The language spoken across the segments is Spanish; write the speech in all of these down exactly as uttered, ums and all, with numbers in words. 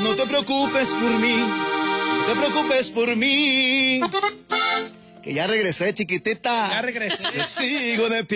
No te preocupes por mí, no te preocupes por mí. Que ya regresé, chiquitita. Ya regresé. Yo sigo de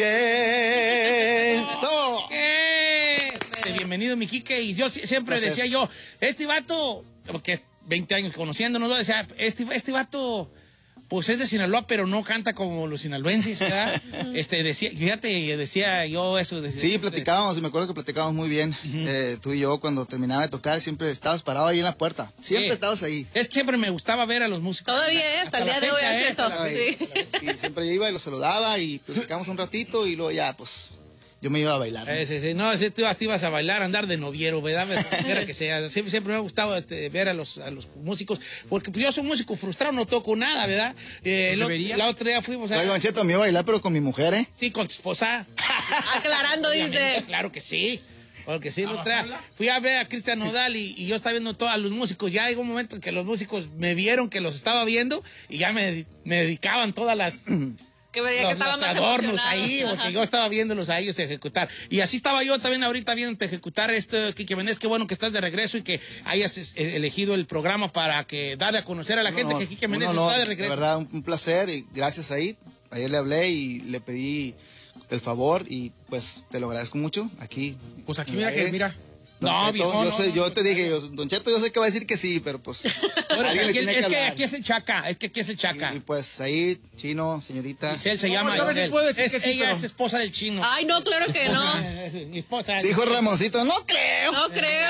pie. So. ¿Qué? Bienvenido, mi Quique. Y yo siempre Placer. decía yo, este vato, porque veinte años conociéndonos, ¿no? Decía, este, este vato, pues es de Sinaloa, pero no canta como los sinaloenses, ¿verdad? este, decía, fíjate, decía yo eso. Decía, Sí, platicábamos, y me acuerdo que platicábamos muy bien. Uh-huh. eh, tú y yo, cuando terminaba de tocar, siempre estabas parado ahí en la puerta. Siempre Sí. estabas ahí. Es que siempre me gustaba ver a los músicos. Todavía, ¿eh? Hasta el la día de hoy fecha, hace ¿eh? eso. Hasta la Ay, Sí. Y siempre yo iba y lo saludaba y platicábamos un ratito y luego ya, pues, yo me iba a bailar, ¿no? Eh, sí, sí. No, si tú ibas, te ibas a bailar, andar de noviero, ¿verdad? Quiera que sea. Siempre, siempre me ha gustado este, ver a los, a los músicos, porque pues, yo soy músico frustrado, no toco nada, ¿verdad? Eh, lo, la otra día fuimos a... Oye, Don Cheto, me iba a bailar, pero con mi mujer, ¿eh? Sí, con tu esposa. Aclarando, Obviamente, dice. claro que sí. Claro que sí, la otra. Fui a ver a Cristian Nodal y, y yo estaba viendo todos los músicos. Ya llegó un momento en que los músicos me vieron que los estaba viendo y ya me, me dedicaban todas las... Que veía que los, estaban los más adornos emocionados. ahí, porque Ajá. yo estaba viéndolos a ellos ejecutar. Y así estaba yo también ahorita viendo ejecutar esto, Quique Menéndez. Qué bueno que estás de regreso y que hayas es- elegido el programa para que darle a conocer a la gente No, que Quique un Menéndez honor, está de de regreso. verdad, un, un placer y gracias ahí. Ayer le hablé y le pedí el favor y pues te lo agradezco mucho. Aquí. Pues aquí en mira la que, E. mira. Don No, Cheto, viejo, yo, no, sé, no, yo no. te dije, yo, Don Cheto, yo sé que va a decir que sí, pero pues Bueno, alguien le aquí- tiene que es que hablar. aquí es el Chaca, es que aquí es el Chaca. Y, y, pues ahí, Chino, señorita. Giselle se No, llama yo a veces Giselle. puedo decir Es- que sí, ella pero- es esposa del chino. Ay, no, claro que no. Mi esposa. Dijo Ramoncito, no creo. No creo.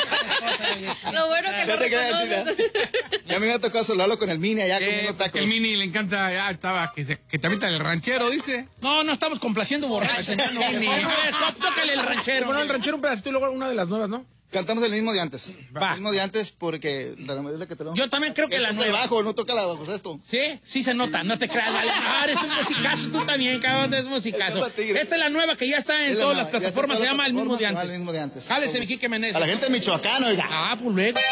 Lo bueno que No no te creas, China. reconoces. Ya me iba a tocar solarlo con el mini allá Eh, comiendo pues que tacos. el Mini le encanta, ya estaba, que, se, que te avienta el ranchero, dice. No, no estamos complaciendo borrachos. No, no, ni- Tócale el ranchero. Bueno, el ranchero un pedacito y luego una de las nuevas, ¿no? Cantamos el mismo de antes. Va. El mismo de antes porque la es la que te lo... Yo también creo que la toca nueva. bajo, no toca la bajo esto. ¿Sí? Sí se nota, no te creas, vale. Ah, eres un musicazo, tú también, cabrón, eres musicazo. Es para tigre. Esta es la nueva que ya está en Es la todas nueva, las ya está en plataformas, todas se las llama El Mismo de plataformas, se llama Antes. El Mismo de Antes. Jálese, mi Quique Menéndez. A la gente de Michoacán, oiga. Ah, pues luego.